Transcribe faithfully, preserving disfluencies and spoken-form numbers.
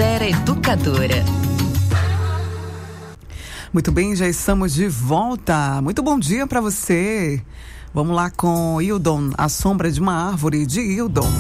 Esfera Educadora. Muito bem, já estamos de volta. Muito bom dia para você. Vamos lá com Hildon, A Sombra de uma Árvore, de Hildon.